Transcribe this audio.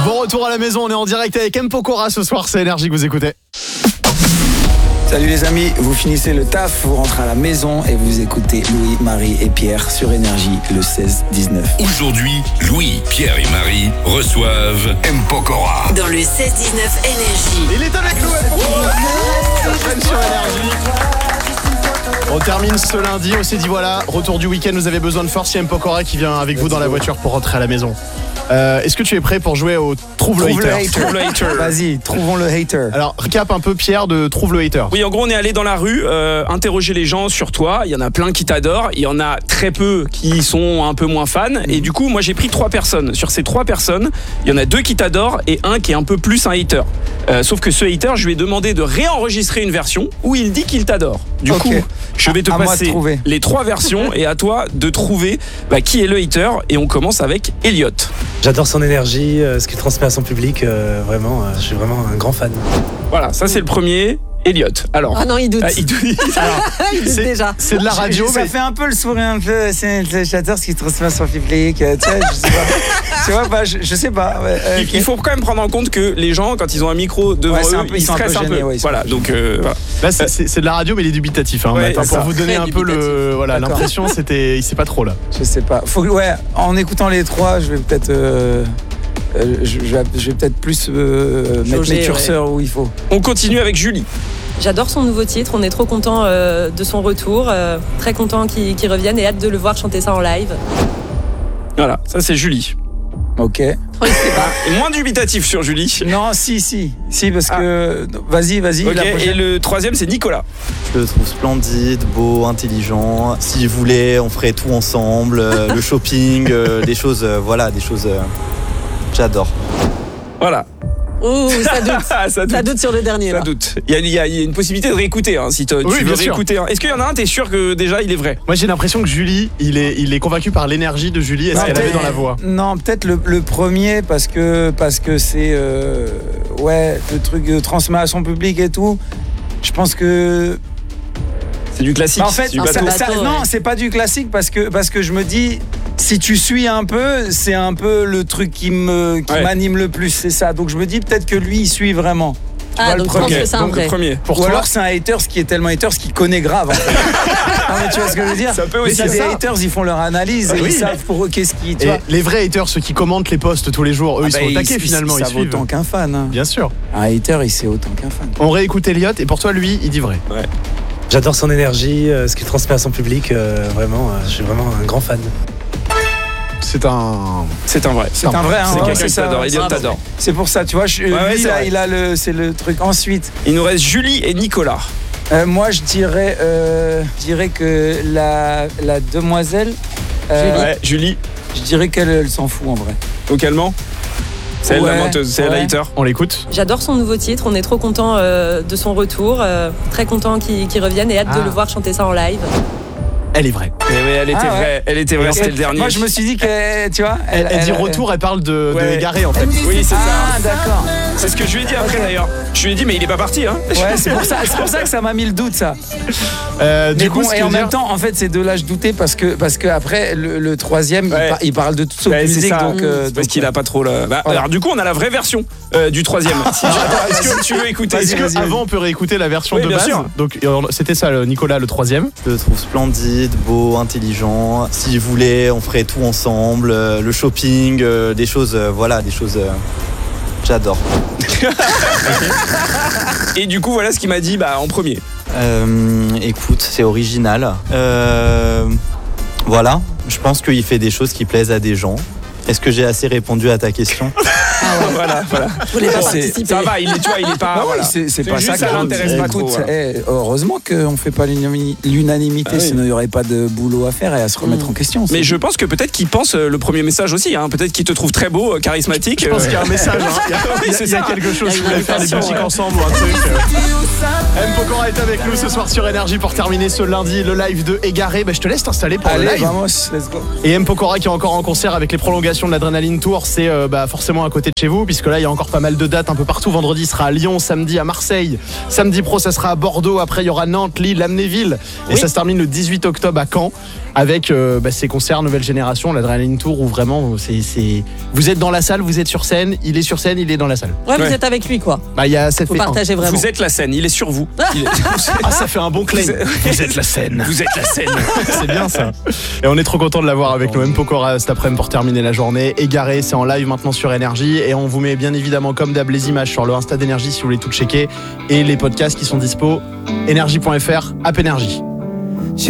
Bon retour à la maison, on est en direct avec M. Pokora ce soir, c'est Énergie que vous écoutez. Salut les amis, vous finissez le taf, vous rentrez à la maison et vous écoutez Louis, Marie et Pierre sur Énergie le 16-19. Aujourd'hui, Louis, Pierre et Marie reçoivent M. Pokora. Dans le 16-19 Énergie. Il est avec nous, M. Pokora sur Énergie. On termine ce lundi, on s'est dit voilà, retour du week-end, vous avez besoin de force, il y a M. Pokora qui vient avec vous dans la voiture pour rentrer à la maison. Est-ce que tu es prêt pour jouer au Trouve le Hater? Vas-y, trouvons le hater. Alors, recap un peu Pierre de Trouve le Hater. Oui, en gros, on est allé dans la rue, interroger les gens sur toi. Il y en a plein qui t'adorent, il y en a très peu qui sont un peu moins fans. Et du coup, moi, j'ai pris 3 personnes. Sur ces 3 personnes, il y en a 2 qui t'adorent et un qui est un peu plus un hater. Sauf que ce hater, je lui ai demandé de réenregistrer une version où il dit qu'il t'adore. Du coup, je vais te passer les 3 versions et à toi de trouver qui est le hater. Et on commence avec Elliot. J'adore son énergie, ce qu'il transmet à son public, vraiment, je suis vraiment un grand fan. Voilà, ça c'est le premier. Elliot. Alors. Ah non, il doute. Il doute. Alors, il doute déjà. C'est de la radio, Ça fait un peu le sourire un peu. J'adore ce qui transmet sur le public. Tu sais, je sais pas. Tu vois, je sais pas. Ouais, il faut quand même prendre en compte que les gens, quand ils ont un micro devant eux, ils stressent un peu. Voilà, donc voilà. Là, c'est de la radio, mais il est dubitatif. Pour vous donner un peu l'impression, il sait pas trop là. Je sais pas. En écoutant les 3, je vais peut-être. Je vais peut-être plus mettre les curseurs où il faut. On continue avec Julie. J'adore son nouveau titre, on est trop content de son retour, très content qu'il revienne et hâte de le voir chanter ça en live. Voilà, ça c'est Julie. Ok. Et moins dubitatif sur Julie. Non, si, parce que... Vas-y. Ok, et le 3e c'est Nicolas. Je le trouve splendide, beau, intelligent. S'il voulait, on ferait tout ensemble. Le shopping, des choses... J'adore. Voilà. Oh, ça doute sur le dernier. Ça là. doute. Il y a une possibilité de réécouter si tu veux réécouter. Est-ce qu'il y en a un, t'es sûr que déjà il est vrai? Moi j'ai l'impression que Julie, il est convaincu par l'énergie de Julie et ce qu'elle avait dans la voix. Non, peut-être le premier parce que c'est le truc transmet à son public et tout. Je pense que c'est du classique. En fait, non, c'est pas du classique parce que je me dis, si tu suis un peu, c'est un peu le truc qui m'anime le plus, c'est ça. Donc je me dis peut-être que lui, il suit vraiment. Donc je pense que c'est un vrai. Le premier. Ou alors c'est un hater qui est tellement hater qui connaît grave. En fait. Non, mais tu vois ce que je veux dire? Ça peut aussi. Mais des haters, ils font leur analyse et ils savent pour eux qu'est-ce qui. Et les vrais haters, ceux qui commentent les posts tous les jours, eux ils sont au taquet finalement. Ça vaut autant qu'un fan. Hein. Bien sûr. Un hater, il sait autant qu'un fan. On réécoute Elliot et pour toi, lui, il dit vrai. Ouais. J'adore son énergie, ce qu'il transmet à son public, vraiment, je suis vraiment un grand fan. C'est un vrai. C'est un vrai. C'est quelqu'un qui t'adore. Elliot t'adore. C'est pour ça, tu vois. C'est le truc. Ensuite, il nous reste Julie et Nicolas. Moi, je dirais que la demoiselle. Julie. Je dirais qu'elle s'en fout en vrai. Vocalement. C'est elle la menteuse, c'est elle la hater. On l'écoute. J'adore son nouveau titre, on est trop content de son retour, très content qu'il revienne et hâte de le voir chanter ça en live. Elle est vraie. Elle était vraie, c'était le dernier. Moi je me suis dit que, tu vois, elle dit retour, elle parle de égaré en fait. Oui, c'est ça. Ah d'accord. C'est ce que je lui ai dit après d'ailleurs. Je lui ai dit mais il est pas parti hein. Ouais, c'est pour ça que ça m'a mis le doute ça. Du coup, et en même temps, en fait, ces deux-là je doutais parce que après le troisième, il parle de toute sa musique, donc parce qu'il a pas trop le. Alors du coup, on a la vraie version du troisième. Est-ce que tu veux écouter? Avant, on peut réécouter la version de base. Sûr. Donc c'était ça, Nicolas, le troisième. Je le trouve splendide, beau, intelligent. S'il voulait, on ferait tout ensemble. Le shopping, des choses. J'adore. Et du coup, voilà ce qu'il m'a dit en premier. Écoute, c'est original. Voilà, je pense qu'il fait des choses qui plaisent à des gens. Est-ce que j'ai assez répondu à ta question? Voilà. Vous voulez pas participer. Ça va, il est pas. Voilà. C'est pas ça ça qui l'intéresse pas trop. Heureusement qu'on fait pas l'unanimité, sinon il n'y aurait pas de boulot à faire et à se remettre en question. Mais je pense que peut-être qu'il pense le premier message aussi. Peut-être qu'il te trouve très beau, charismatique. Je pense qu'il y a un message. Il y a quelque chose. Vous voulez faire des musiques ensemble ou un truc. M. Pokora est avec nous ce soir sur Énergie pour terminer ce lundi le live de Égaré. Je te laisse t'installer pour le live. Vamos, let's go. Et M. Pokora qui est encore en concert avec les prolongations destination de l'Adrénaline Tour, c'est forcément à côté de chez vous, puisque là il y a encore pas mal de dates un peu partout. Vendredi sera à Lyon, samedi à Marseille, samedi pro ça sera à Bordeaux, après il y aura Nantes, Lille, Amnéville, et ça se termine le 18 octobre à Caen avec ces concerts nouvelle génération, l'Adrénaline Tour, où vraiment vous êtes dans la salle, vous êtes sur scène, il est sur scène, il est dans la salle. Ouais, vous êtes avec lui quoi. Il y a cette Faut partager vraiment. Vous êtes la scène, il est sur vous. Ça fait un bon claim. Vous êtes la scène. Vous êtes la scène. C'est bien ça. Et on est trop content de l'avoir avec nous, M. Pokora, cet après-midi pour terminer la journée. Égaré, c'est en live maintenant sur Énergie, et on vous met bien évidemment comme d'hab les images sur le Insta d'Énergie si vous voulez tout checker, et les podcasts qui sont dispo, énergie.fr, app Énergie. Je